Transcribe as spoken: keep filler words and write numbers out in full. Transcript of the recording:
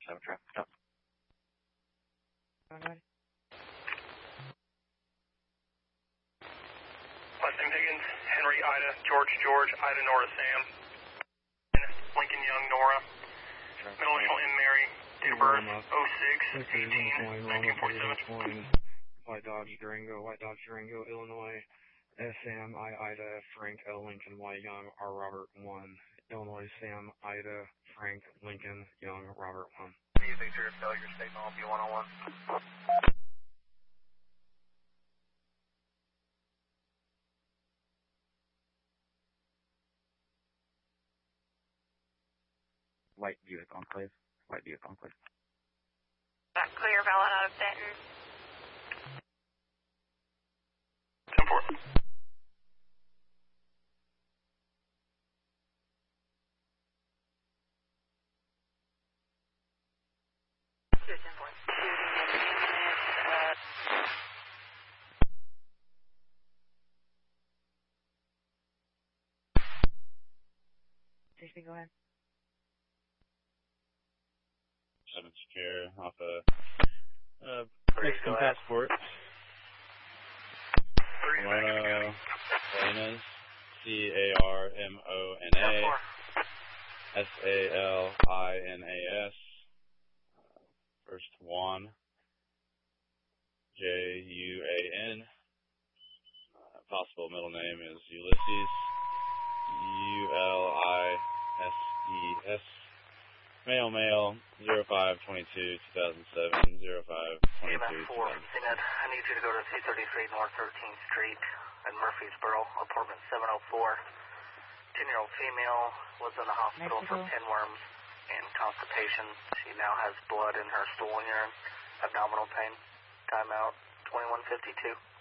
seven traffic stop. Weston Higgins, Henry, Ida, George, George, Ida, Nora, Sam, Lincoln, Young, Nora, middle initial M, Mary, date of birth, oh six eighteen nineteen forty-seven. White Dodge Durango, White Dodge Durango, Illinois, S M, I, Ida, Frank, L, Lincoln, Y, Young, R, Robert, one, Illinois, Sam, Ida, Frank, Lincoln, Young, Robert, one. Victor, failure statement, I'll be one oh one. White Buick Enclave, White Buick Enclave. That clear valid out of Benton. ten four. Station, go ahead. seven secure off a uh, Mexican passport. Carmona Salinas, C A R M O N A S A L I N A S. First Juan, J U A N. Uh, possible middle name is Ulysses, U L I S E S. Male, male, zero five twenty-two two thousand seven, zero five twenty-two two thousand seven. I need you to go to C thirty-three North thirteenth Street in Murfreesboro, apartment seven oh four. ten-year-old female was in the hospital Mexico. for pinworms and constipation. She now has blood in her stool and urine, abdominal pain. Timeout twenty-one fifty-two.